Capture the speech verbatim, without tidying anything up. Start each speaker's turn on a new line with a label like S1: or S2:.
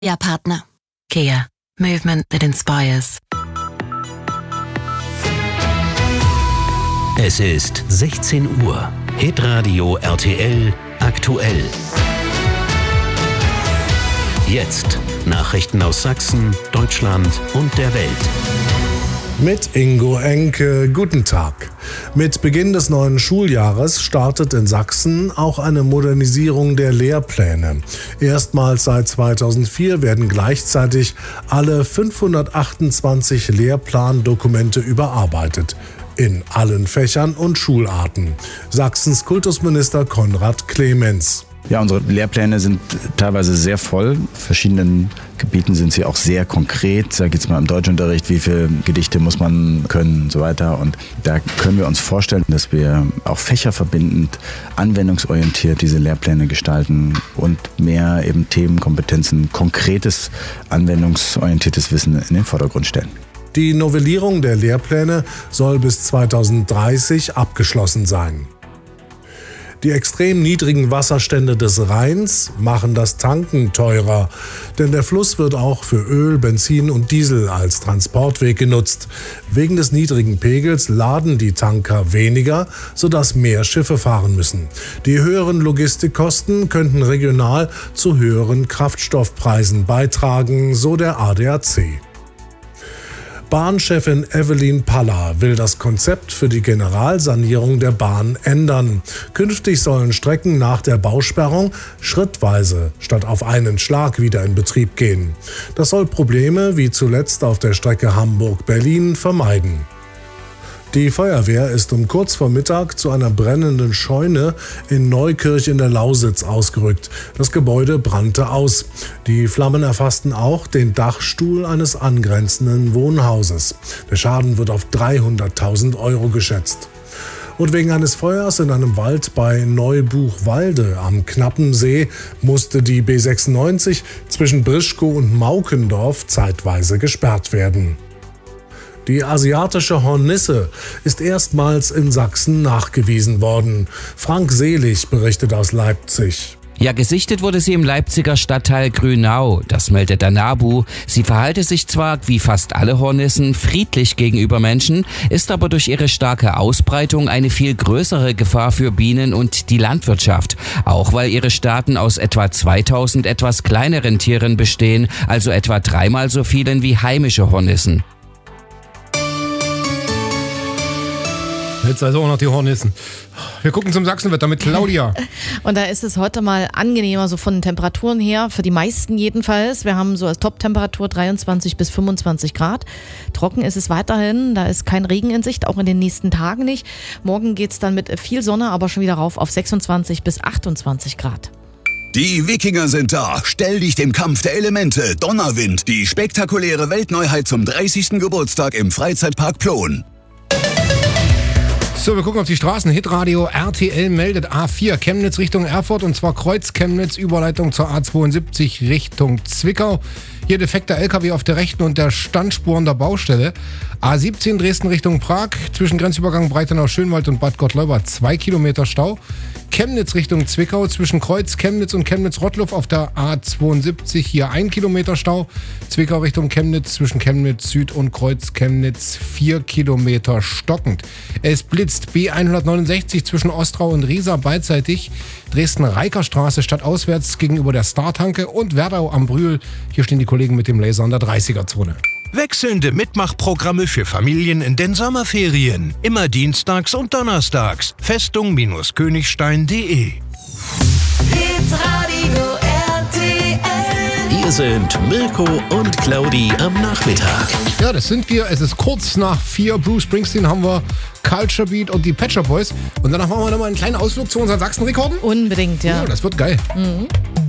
S1: Ja, Partner.
S2: Kia. Movement that inspires.
S3: Es ist sechzehn Uhr. Hitradio R T L aktuell. Jetzt Nachrichten aus Sachsen, Deutschland und der Welt.
S4: Mit Ingo Enke, guten Tag. Mit Beginn des neuen Schuljahres startet in Sachsen auch eine Modernisierung der Lehrpläne. Erstmals seit zweitausendvier werden gleichzeitig alle fünfhundertachtundzwanzig Lehrplandokumente überarbeitet. In allen Fächern und Schularten. Sachsens Kultusminister Konrad Clemens.
S5: Ja, unsere Lehrpläne sind teilweise sehr voll. In verschiedenen Gebieten sind sie auch sehr konkret. Da geht es mal im Deutschunterricht, wie viele Gedichte muss man können und so weiter. Und da können wir uns vorstellen, dass wir auch fächerverbindend, anwendungsorientiert diese Lehrpläne gestalten und mehr eben Themenkompetenzen, konkretes, anwendungsorientiertes Wissen in den Vordergrund stellen.
S4: Die Novellierung der Lehrpläne soll bis zweitausenddreißig abgeschlossen sein. Die extrem niedrigen Wasserstände des Rheins machen das Tanken teurer, denn der Fluss wird auch für Öl, Benzin und Diesel als Transportweg genutzt. Wegen des niedrigen Pegels laden die Tanker weniger, sodass mehr Schiffe fahren müssen. Die höheren Logistikkosten könnten regional zu höheren Kraftstoffpreisen beitragen, so der A D A C. Bahnchefin Evelyn Paller will das Konzept für die Generalsanierung der Bahn ändern. Künftig sollen Strecken nach der Bausperrung schrittweise statt auf einen Schlag wieder in Betrieb gehen. Das soll Probleme wie zuletzt auf der Strecke Hamburg-Berlin vermeiden. Die Feuerwehr ist um kurz vor Mittag zu einer brennenden Scheune in Neukirch in der Lausitz ausgerückt. Das Gebäude brannte aus. Die Flammen erfassten auch den Dachstuhl eines angrenzenden Wohnhauses. Der Schaden wird auf dreihunderttausend Euro geschätzt. Und wegen eines Feuers in einem Wald bei Neubuchwalde am Knappensee musste die B sechsundneunzig zwischen Brischkow und Maukendorf zeitweise gesperrt werden. Die asiatische Hornisse ist erstmals in Sachsen nachgewiesen worden. Frank Selig berichtet aus Leipzig.
S6: Ja, gesichtet wurde sie im Leipziger Stadtteil Grünau. Das meldet der NABU. Sie verhalte sich zwar, wie fast alle Hornissen, friedlich gegenüber Menschen, ist aber durch ihre starke Ausbreitung eine viel größere Gefahr für Bienen und die Landwirtschaft. Auch weil ihre Staaten aus etwa zweitausend etwas kleineren Tieren bestehen, also etwa dreimal so vielen wie heimische Hornissen.
S7: Jetzt also auch noch die Hornissen. Wir gucken zum Sachsenwetter mit Claudia.
S8: Und da ist es heute mal angenehmer, so von den Temperaturen her, für die meisten jedenfalls. Wir haben so als Top-Temperatur dreiundzwanzig bis fünfundzwanzig Grad. Trocken ist es weiterhin, da ist kein Regen in Sicht, auch in den nächsten Tagen nicht. Morgen geht es dann mit viel Sonne, aber schon wieder rauf auf sechsundzwanzig bis achtundzwanzig Grad.
S9: Die Wikinger sind da. Stell dich dem Kampf der Elemente. Donnerwind, die spektakuläre Weltneuheit zum dreißigsten Geburtstag im Freizeitpark Plon.
S7: So, wir gucken auf die Straßen. Hitradio R T L meldet A vier Chemnitz Richtung Erfurt und zwar Kreuz Chemnitz, Überleitung zur A zweiundsiebzig Richtung Zwickau. Hier defekter L K W auf der rechten und der Standspuren der Baustelle. A siebzehn Dresden Richtung Prag, zwischen Grenzübergang Breitenau-Schönwald und Bad Gottleuba zwei Kilometer Stau. Chemnitz Richtung Zwickau, zwischen Kreuz Chemnitz und Chemnitz-Rottluff auf der A zweiundsiebzig hier ein Kilometer Stau. Zwickau Richtung Chemnitz, zwischen Chemnitz Süd und Kreuz Chemnitz vier Kilometer stockend. Es blitzt B hundertneunundsechzig zwischen Ostrau und Riesa beidseitig. Dresden-Reikerstraße stadtauswärts gegenüber der Startanke und Werdau am Brühl. Hier stehen die Kollegen mit dem Laser in der dreißiger-Zone.
S10: Wechselnde Mitmachprogramme für Familien in den Sommerferien. Immer dienstags und donnerstags. Festung-Königstein punkt de.
S1: Hitradio R T L.
S3: Hier sind Mirko und Claudi am Nachmittag.
S7: Ja, das sind wir. Es ist kurz nach vier. Bruce Springsteen haben wir, Culture Beat und die Pet Shop Boys. Und danach machen wir nochmal einen kleinen Ausflug zu unseren Sachsen-Rekorden.
S8: Unbedingt, ja.
S7: Ja, das wird geil.
S8: Mhm.